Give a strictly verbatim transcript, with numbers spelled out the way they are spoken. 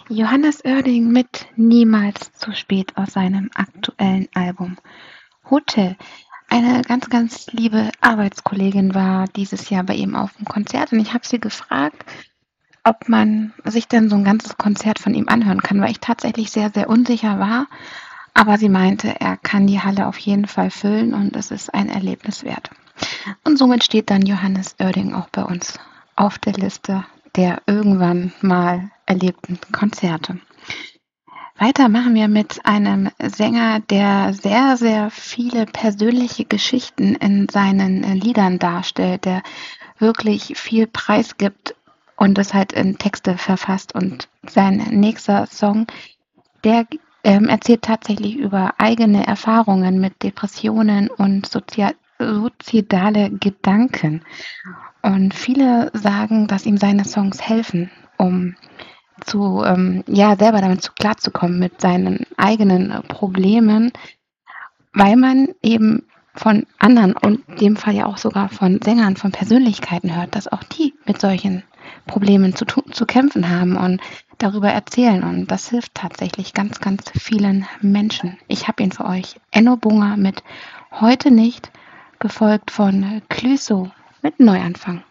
Johannes Oerding mit „Niemals zu spät" aus seinem aktuellen Album „Hotel". Eine ganz, ganz liebe Arbeitskollegin war dieses Jahr bei ihm auf dem Konzert und ich habe sie gefragt, ob man sich denn so 'n ganzes Konzert von ihm anhören kann, weil ich tatsächlich sehr, sehr unsicher war. Aber sie meinte, er kann die Halle auf jeden Fall füllen und es ist ein Erlebnis wert. Und somit steht dann Johannes Oerding auch bei uns auf der Liste der irgendwann mal erlebten Konzerte. Weiter machen wir mit einem Sänger, der sehr, sehr viele persönliche Geschichten in seinen, äh, Liedern darstellt, der wirklich viel preisgibt und das halt in Texte verfasst. Und sein nächster Song, der g ähm, erzählt tatsächlich über eigene Erfahrungen mit Depressionen und sozia suizidale Gedanken. Und viele sagen, dass ihm seine Songs helfen, um zu ähm, ja, selber damit zu klarzukommen mit seinen eigenen, äh, Problemen, weil man eben von anderen und in dem Fall ja auch sogar von Sängern, von Persönlichkeiten hört, dass auch die mit solchen Problemen zu tu zu kämpfen haben und darüber erzählen. Und das hilft tatsächlich ganz, ganz vielen Menschen. Ich habe ihn für euch. Enno Bunger mit „Heute nicht", gefolgt von Clüso mit „Neuanfang".